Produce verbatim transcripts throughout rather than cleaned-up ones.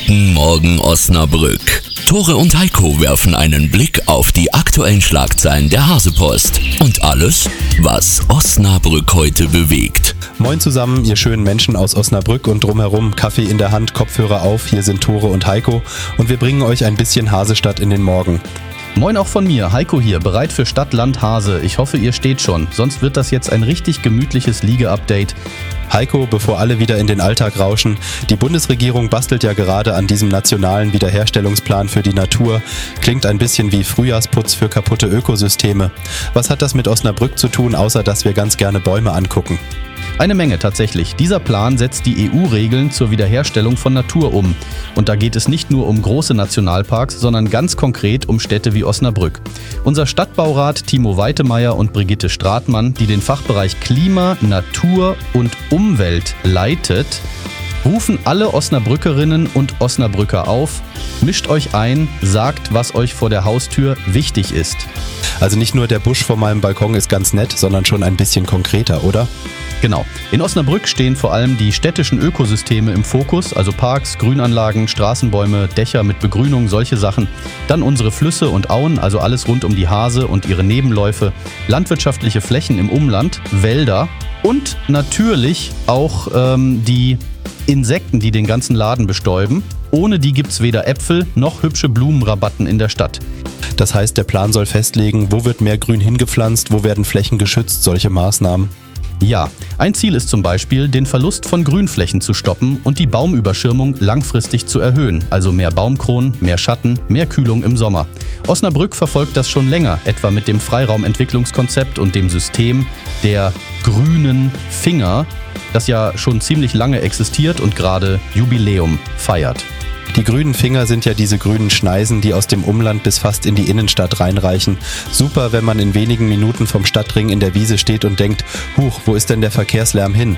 Guten Morgen Osnabrück. Tore und Heiko werfen einen Blick auf die aktuellen Schlagzeilen der Hasepost und alles, was Osnabrück heute bewegt. Moin zusammen, ihr schönen Menschen aus Osnabrück und drumherum, Kaffee in der Hand, Kopfhörer auf, hier sind Tore und Heiko und wir bringen euch ein bisschen Hasestadt in den Morgen. Moin auch von mir, Heiko hier, bereit für Stadt, Land, Hase. Ich hoffe, ihr steht schon, sonst wird das jetzt ein richtig gemütliches Liege-Update. Heiko, bevor alle wieder in den Alltag rauschen, die Bundesregierung bastelt ja gerade an diesem nationalen Wiederherstellungsplan für die Natur. Klingt ein bisschen wie Frühjahrsputz für kaputte Ökosysteme. Was hat das mit Osnabrück zu tun, außer dass wir ganz gerne Bäume angucken? Eine Menge tatsächlich. Dieser Plan setzt die E U-Regeln zur Wiederherstellung von Natur um. Und da geht es nicht nur um große Nationalparks, sondern ganz konkret um Städte wie Osnabrück. Unser Stadtbaurat Timo Weitemeier und Brigitte Stratmann, die den Fachbereich Klima, Natur und Umwelt leitet, rufen alle Osnabrückerinnen und Osnabrücker auf, mischt euch ein, sagt, was euch vor der Haustür wichtig ist. Also nicht nur der Busch vor meinem Balkon ist ganz nett, sondern schon ein bisschen konkreter, oder? Genau. In Osnabrück stehen vor allem die städtischen Ökosysteme im Fokus, also Parks, Grünanlagen, Straßenbäume, Dächer mit Begrünung, solche Sachen. Dann unsere Flüsse und Auen, also alles rund um die Hase und ihre Nebenläufe, landwirtschaftliche Flächen im Umland, Wälder und natürlich auch ähm, die Insekten, die den ganzen Laden bestäuben. Ohne die gibt's weder Äpfel noch hübsche Blumenrabatten in der Stadt. Das heißt, der Plan soll festlegen, wo wird mehr Grün hingepflanzt, wo werden Flächen geschützt, solche Maßnahmen. Ja, ein Ziel ist zum Beispiel, den Verlust von Grünflächen zu stoppen und die Baumüberschirmung langfristig zu erhöhen, also mehr Baumkronen, mehr Schatten, mehr Kühlung im Sommer. Osnabrück verfolgt das schon länger, etwa mit dem Freiraumentwicklungskonzept und dem System der grünen Finger, das ja schon ziemlich lange existiert und gerade Jubiläum feiert. Die grünen Finger sind ja diese grünen Schneisen, die aus dem Umland bis fast in die Innenstadt reinreichen. Super, wenn man in wenigen Minuten vom Stadtring in der Wiese steht und denkt, huch, wo ist denn der Verkehrslärm hin?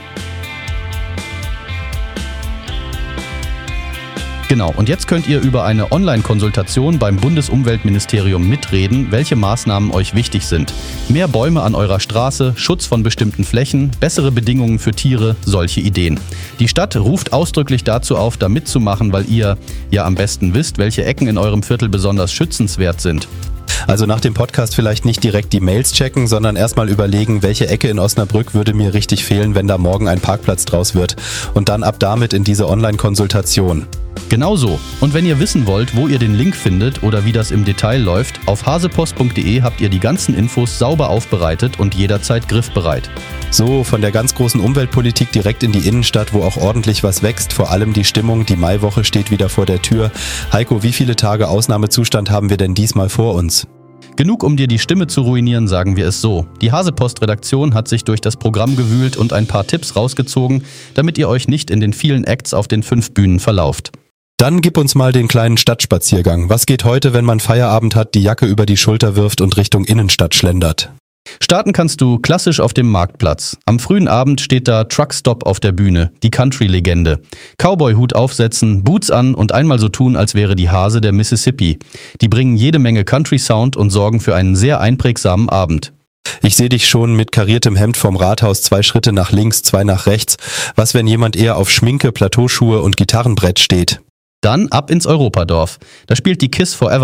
Genau, und jetzt könnt ihr über eine Online-Konsultation beim Bundesumweltministerium mitreden, welche Maßnahmen euch wichtig sind. Mehr Bäume an eurer Straße, Schutz von bestimmten Flächen, bessere Bedingungen für Tiere, solche Ideen. Die Stadt ruft ausdrücklich dazu auf, da mitzumachen, weil ihr ja am besten wisst, welche Ecken in eurem Viertel besonders schützenswert sind. Also nach dem Podcast vielleicht nicht direkt die Mails checken, sondern erstmal überlegen, welche Ecke in Osnabrück würde mir richtig fehlen, wenn da morgen ein Parkplatz draus wird. Und dann ab damit in diese Online-Konsultation. Genau so. Und wenn ihr wissen wollt, wo ihr den Link findet oder wie das im Detail läuft, auf hasepost punkt de habt ihr die ganzen Infos sauber aufbereitet und jederzeit griffbereit. So, von der ganz großen Umweltpolitik direkt in die Innenstadt, wo auch ordentlich was wächst. Vor allem die Stimmung, die Maiwoche steht wieder vor der Tür. Heiko, wie viele Tage Ausnahmezustand haben wir denn diesmal vor uns? Genug, um dir die Stimme zu ruinieren, sagen wir es so. Die Hasepost-Redaktion hat sich durch das Programm gewühlt und ein paar Tipps rausgezogen, damit ihr euch nicht in den vielen Acts auf den fünf Bühnen verlauft. Dann gib uns mal den kleinen Stadtspaziergang. Was geht heute, wenn man Feierabend hat, die Jacke über die Schulter wirft und Richtung Innenstadt schlendert? Starten kannst du klassisch auf dem Marktplatz. Am frühen Abend steht da Truckstop auf der Bühne, die Country-Legende. Cowboy-Hut aufsetzen, Boots an und einmal so tun, als wäre die Hase der Mississippi. Die bringen jede Menge Country-Sound und sorgen für einen sehr einprägsamen Abend. Ich sehe dich schon mit kariertem Hemd vom Rathaus, zwei Schritte nach links, zwei nach rechts. Was, wenn jemand eher auf Schminke, Plateauschuhe und Gitarrenbrett steht? Dann ab ins Europadorf. Da spielt die Kiss Forever